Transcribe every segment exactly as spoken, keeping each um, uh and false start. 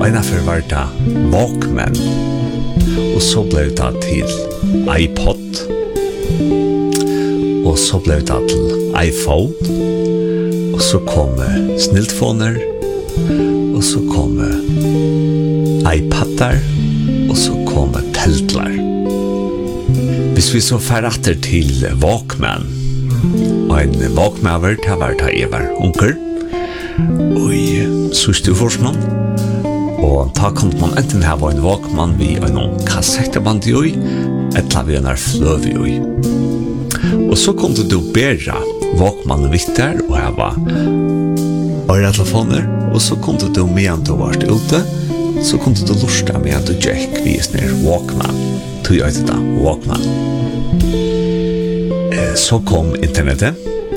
Einaför var det Walkman, og så ble det til iPod, og så ble det til iPhone, og så kom sniltfoner, og så kom iPadar, og så kom teltlar. Hvis vi så fer atter til Walkman, og en Walkman det var da jeg var unker, og i sørste forskning, og da kom man enten her var en Walkman vi en kassetteband i oi, etla vi en er fløv i oi. Og så kunne du bæra Walkman vitter, og her var øretelefoner, og så kunne du medan du var ute, så kunne du lusta medan du gikk vis ned Walkman, tog jeg til da, Walkman. Så kom internettet,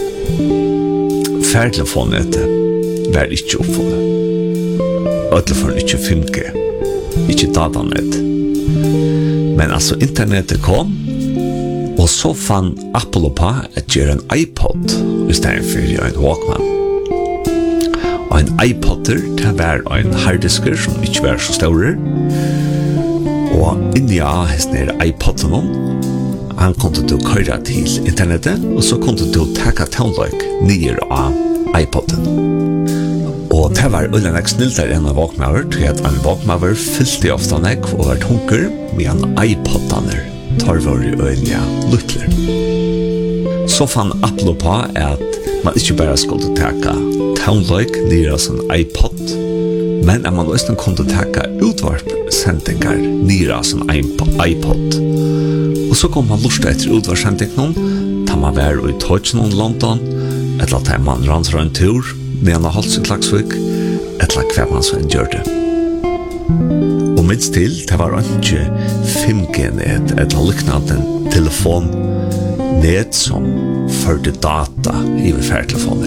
færtelefonet var ikke oppfunnet. Øtelefonen ikke fem G, ikke datanet. Men altså internettet kom, og så fann Apple på at gjøre en iPod i stedet for en Walkman. Og en iPodder, det var en harddisker som ikke var så større. Og inni av hesten iPodden, han kunne du køyre til internettet, og så kunne du takke townløk nye av iPodden. Og det var øyne nek sniltere enn en Walkman, til at en Walkman fylte ofte nek og var tunker, med en iPoddaner tar var øyne luttler. Så fann Apple på at man ikke bare skulle takke townløk nye av sin iPod, men at man også kunne takke utvarpsendingar nye av sin iPod. Og så kom man lusta etter utvarpsendingen, da man var i Tøtjen i London, etter at man rant fra en tur, med en hals i Klagsvik, etter hver man så en gjør det. Og minst til, det var ikke fem G-net, etter liknande en telefonnet som førte data i færtelefoner.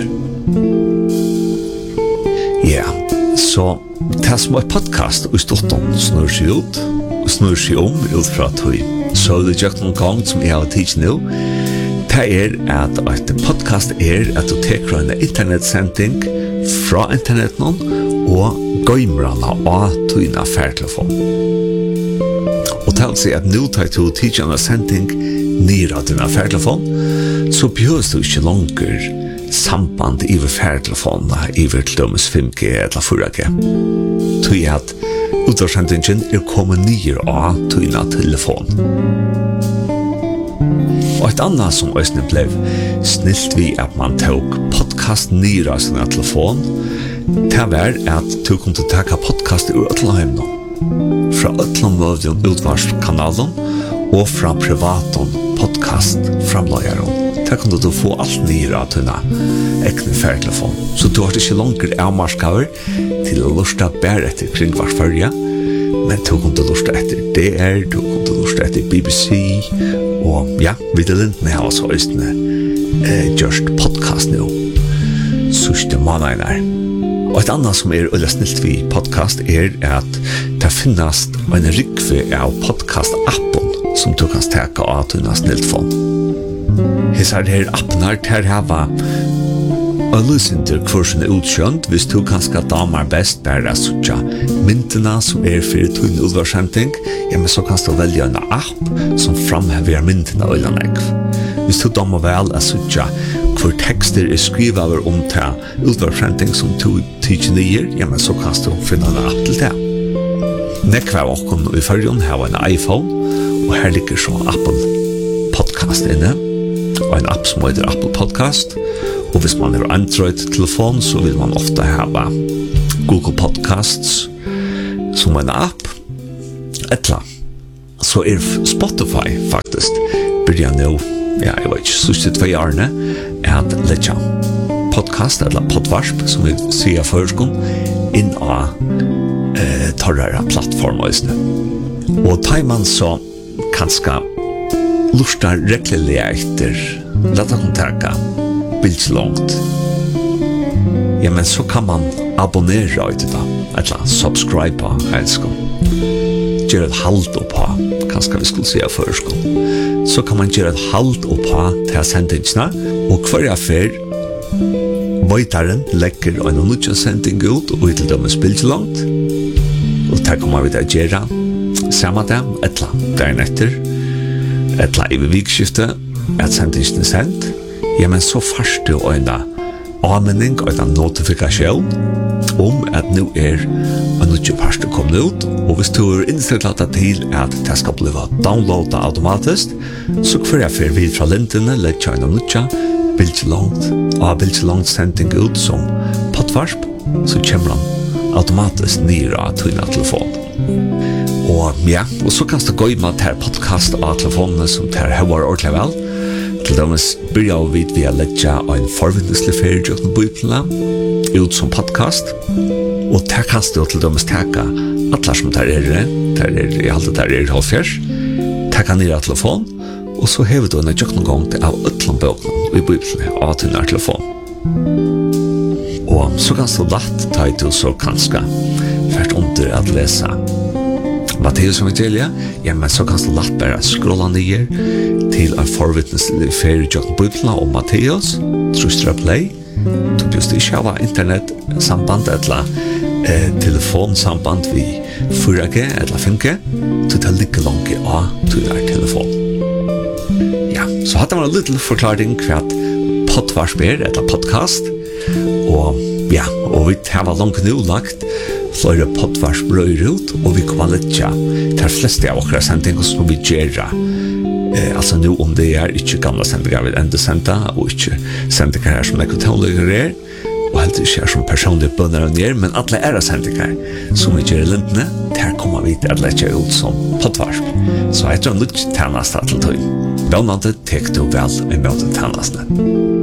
Ja, så det som er podcast i Stockholm snur seg ut, og snur seg om ut fra tog. Så det gjør noen gang som jeg har tid nå, det er at et podcast er at du teker en internetsending fra internetten og gøymrene av tøyne færtelefon. Og til å si at nå tar du tidligere en sending nere av dine færtelefon, så behøves du ikke langer samband i færtelefonene i til dømes fem G eller fire G. Tøy at utvarsendingen er kommet nere av tøyne telefon. Og et annet som også ble snilt vi at man tok podcast nere av sin telefon, det var at du kunne takke podcast ur Øtlandheim nå, fra Øtlandmøvden utvarskanalen og fra privaten podcast framløyeren. Der kunne du få alt nere av dine ekne færtelefon. Så du har ikke langer avmarskaver til å lusta bare etter kring hver førje, men du kunne lusta etter D R, du kunne lusta etter B B C, og ja, Vidde Lindene har også østene eh, gjørst podcast nå, sørste måneden er. Og et annet som er øyla snilt vi podcast er at det finnes en rikve av podcast-appen som du kan steke av til en sniltfond. Hesa er her appen her til å ha Øylusinter kursen er utkjønt hvis du kanskje damer best bare suttja myntene som er for tøyne utvarsending, ja, men så kan du velge en app som framhever myntene øylandegg. Hvis du damer vel er suttja hvor tekster er skrivet over om til utvarsending som du tykker nye, ja, men så kan du finne en app til det. Nekva er åkken i førjen har en iPhone, og her ligger så Apple Podcast inne, og en app som heter Apple Podcast. Og hvis man har Android-telefon, så vil man ofte ha Google Podcasts som en app. Etla. Så er Spotify faktisk begynner nå, ja, jeg vet ikke, siste tvei årene, er at letja podcast, eller podvarsp, som vi sier førskon, inn av eh, torrere plattformer. Og tar man så kanskje lustar rekkelig etter, lett å kontakta bildslångt. Ja, men så kan man abonnera ut det, eller subscribe på helskon. Gjør et halvt opp på, kanskje vi skulle si av førskon. Så kan man gjøre et halvt opp på til sendingsene, og hver affær Vøytaren legger en nødvendig sending ut og til dømes bildslångt. og det kommer vi til å gjøre samme dag, etla dagen etter, etla i vikskiftet, at sendingen er sendt, ja, men så først du øyne anmenning og en notifikasjon om at nå er en nødvendig parst kommet ut, og hvis du er innstilt til at det skal bli downloadet automatisk, så får jeg for vid fra lintene, lett kjøy noe nødvendig, bildet langt, og bildet langt sending ut som pottvarsp, så kommer han automatisk nere av tøyne telefon. Og ja, og så kan du gå i med til podcast av telefonene som tar høyere ordentlig vel. Til dømes begynner vi ved å legge en forvindelselig ferie til Bibelen ut som podcast. Og der kan du til dømes teke alle som tar er det, der er i alle der er halvfjers, teke nere av telefon, og så har vi da en jøkken gang til av utlandbøkene i Bibelen av til nær telefon. Og så kan du lagt ta i til så kanskje først under at lese Matteus evangeliet, ja, men så kan du lagt bare scrolla ned til en forvittneslig ferie i Bibelen om Matteus, trustra play, du just ikke ha internet samband eller eh, telefonsamband vi fire G eller fem G, så det ligger langt av til der telefon. Ja, så hadde man en liten forklaring hva pottvarsp er, eller podcast, og ja, og vi har langt nå lagt flere pottvarsp røyre ut, og vi kommer litt ja, til fleste av okra sendinger som vi gjør eh, altså nå om det er ikke gamle sendinger vi enda senda, og ikke sendinger her som ekotonligere er, og helt ikke er som personlige bønner og nere, men alle er sendinger som vi gjør i lintene, der kommer vi til å lette ut som pottvarsp. Så jeg tror litt tjeneste til tøy. Velnande tek du vel i møte tjenestene.